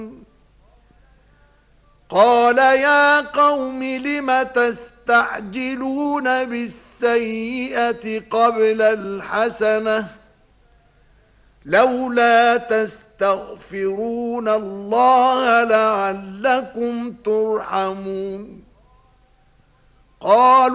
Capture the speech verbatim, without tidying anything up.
قال يا قوم لم تستعجلون بالسيئة قبل الحسنة لولا تستغفرون الله لعلكم ترحمون. قالوا